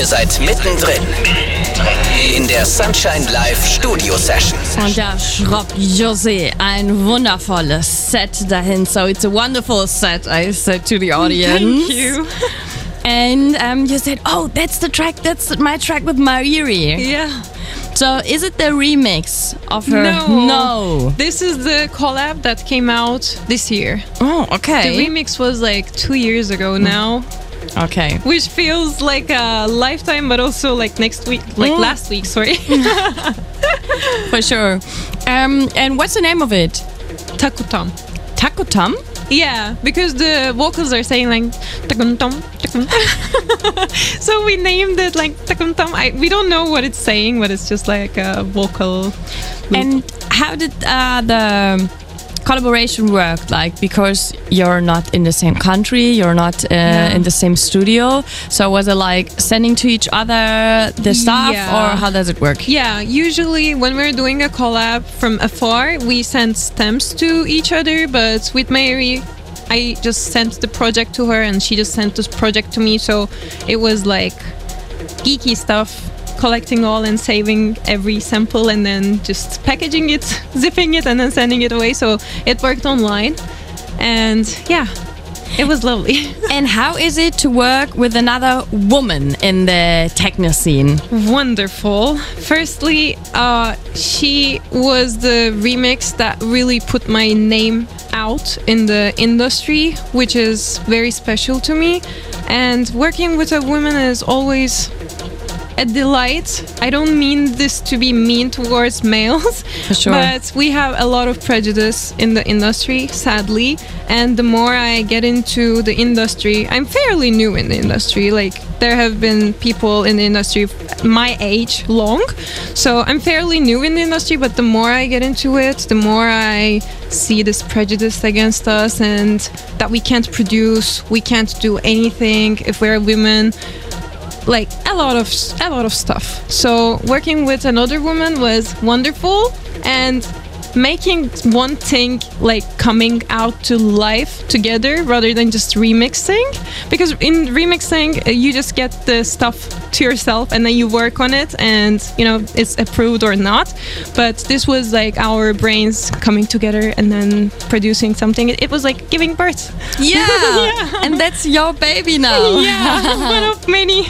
Ihr seid mittendrin in der Sunshine Live Studio Session. Und da schraubt José ein wundervolles Set dahin. So it's a wonderful set, I said to the audience. Thank you. And you said, oh, that's the track, that's my track with Mairi. Yeah. So is it the remix of her? No. This is the collab that came out this year. Oh, okay. The remix was like 2 years ago now. Okay. Which feels like a lifetime, but also like next week, like last week, sorry. For sure. And what's the name of it? Takutam. Takutam? Yeah, because the vocals are saying like takuntam, takuntam. So we named it like takuntam. We don't know what it's saying, but it's just like a vocal loop. And how did the collaboration work? Like, because you're not in the same country, you're not in the same studio. So was it like sending to each other the stuff, or how does it work? Yeah, usually when we're doing a collab from afar, we send stems to each other. But with Mairi, I just sent the project to her, and she just sent this project to me. So it was like geeky stuff. Collecting all and saving every sample and then just packaging it, zipping it, and then sending it away. So it worked online, and yeah, it was lovely. And how is it to work with another woman in the techno scene? Wonderful. Firstly, she was the remix that really put my name out in the industry, which is very special to me. And working with a woman is always a delight. I don't mean this to be mean towards males, For sure. but we have a lot of prejudice in the industry, sadly. And the more I get into the industry, I'm fairly new in the industry. Like, there have been people in the industry my age long, so I'm fairly new in the industry. But the more I get into it, the more I see this prejudice against us, and that we can't produce, we can't do anything if we're women. Like a lot of stuff. So working with another woman was wonderful, and making one thing like coming out to life together rather than just remixing, because in remixing you just get the stuff to yourself and then you work on it and you know it's approved or not. But this was like our brains coming together and then producing something. It was like giving birth. Yeah. And that's your baby now. Yeah, one of many.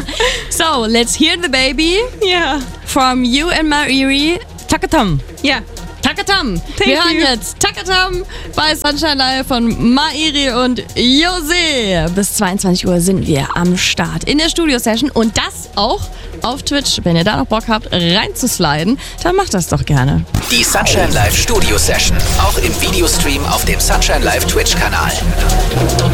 So let's hear the baby Yeah. from you and Mairi. Takatam. Yeah. Takatam. Thank Wir hören you. jetzt Takatam bei Sunshine Live von Mairi und José. Bis 22 Uhr sind wir am Start in der Studio-Session und das auch auf Twitch. Wenn ihr da noch Bock habt, reinzusliden, dann macht das doch gerne. Die Sunshine Live Studio Session, auch im Videostream auf dem Sunshine Live Twitch-Kanal.